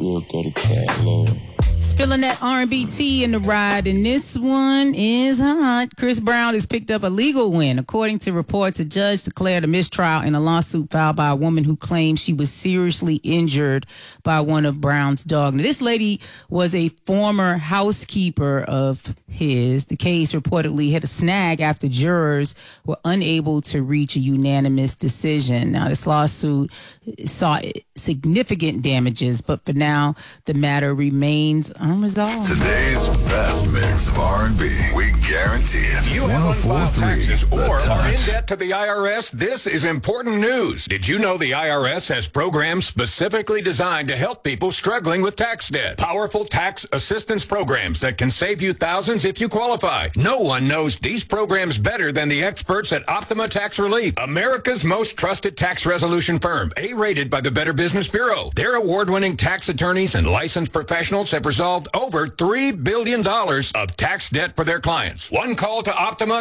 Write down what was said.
We'll go to Cat Lord. Spilling that R&B tea in the ride, and this one is hot. Chris Brown has picked up a legal win. According to reports, a judge declared a mistrial in a lawsuit filed by a woman who claimed she was seriously injured by one of Brown's dogs. Now, this lady was a former housekeeper of his. The case reportedly hit a snag after jurors were unable to reach a unanimous decision. Now, this lawsuit saw significant damages, but for now, the matter remains unresolved. Today's best mix of R&B. We guarantee it. You have unfiled 104.3 taxes The or are in Touch. debt to the IRS? This is important news. Did you know the IRS has programs specifically designed to help people struggling with tax debt? Powerful tax assistance programs that can save you thousands if you qualify. No one knows these programs better than the experts at Optima Tax Relief, America's most trusted tax resolution firm, A-rated by the Better Business Bureau. Their award-winning tax attorneys and licensed professionals have resolved over $3 billion of tax debt for their clients. One call to Optima